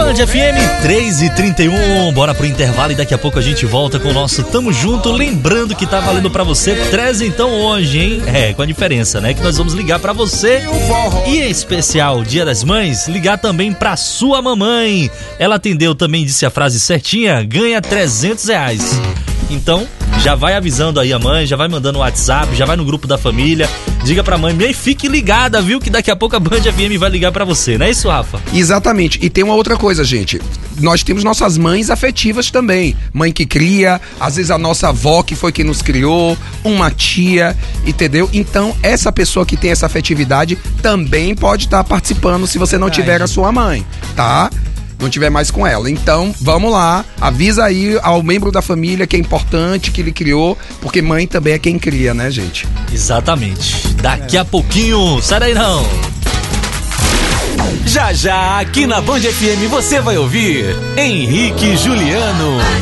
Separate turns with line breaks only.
Band FM 3h31, bora pro intervalo e daqui a pouco a gente volta com o nosso Tamo Junto. Lembrando que tá valendo pra você 13 então hoje, hein? Com a diferença, né? Que nós vamos ligar pra você e em especial Dia das Mães, ligar também pra sua mamãe. Ela atendeu também, disse a frase certinha, ganha R$300. Então, já vai avisando aí a mãe, já vai mandando o WhatsApp, já vai no grupo da família, diga pra mãe, fique ligada, viu, que daqui a pouco a Band FM vai ligar pra você, não é isso, Rafa?
Exatamente, e tem uma outra coisa, gente, nós temos nossas mães afetivas também, mãe que cria, às vezes a nossa avó que foi quem nos criou, uma tia, entendeu? Então, essa pessoa que tem essa afetividade também pode estar participando se você não tiver a sua mãe, tá? Não tiver mais com ela. Então, vamos lá, avisa aí ao membro da família que é importante, que ele criou, porque mãe também é quem cria, né, gente?
Exatamente. Daqui a pouquinho, sai daí não.
Já já, aqui na Band FM você vai ouvir Henrique e Juliano.